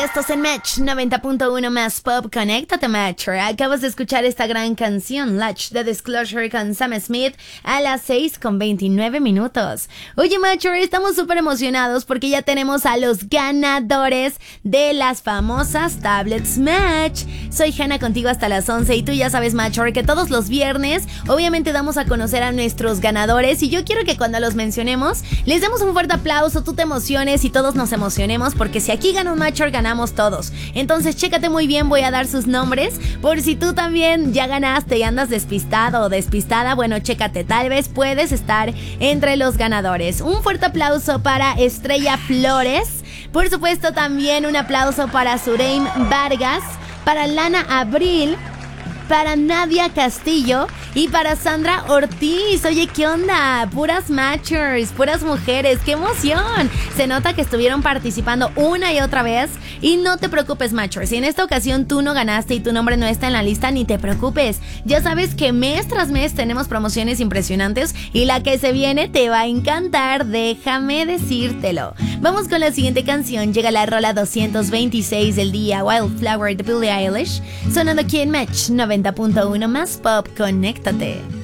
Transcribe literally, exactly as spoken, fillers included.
Estos en Match noventa punto uno más Pop. Conéctate, Matcher. Acabas de escuchar esta gran canción, Latch de Disclosure con Sam Smith, a las seis con veintinueve minutos. Oye, Matcher, estamos súper emocionados porque ya tenemos a los ganadores de las famosas tablets Match. Soy Hannah contigo hasta las once y tú ya sabes, Matcher, que todos los viernes obviamente damos a conocer a nuestros ganadores y yo quiero que cuando los mencionemos les demos un fuerte aplauso, tú te emociones y todos nos emocionemos porque si aquí gana un Matcher, ganamos todos. Entonces chécate muy bien, voy a dar sus nombres por si tú también ya ganaste y andas despistado o despistada. Bueno, chécate, tal vez puedes estar entre los ganadores. Un fuerte aplauso para Estrella Flores. Por supuesto también un aplauso para Sureim Vargas, para Lana Abril, para Nadia Castillo y para Sandra Ortiz. Oye, ¿qué onda? Puras matchers, puras mujeres, ¡qué emoción! Se nota que estuvieron participando una y otra vez. Y no te preocupes, matchers, si en esta ocasión tú no ganaste y tu nombre no está en la lista, ni te preocupes. Ya sabes que mes tras mes tenemos promociones impresionantes y la que se viene te va a encantar, déjame decírtelo. Vamos con la siguiente canción. Llega la rola doscientos veintiséis del día, Wildflower de Billie Eilish, sonando aquí en Match noventa punto uno más Pop. Conéctate.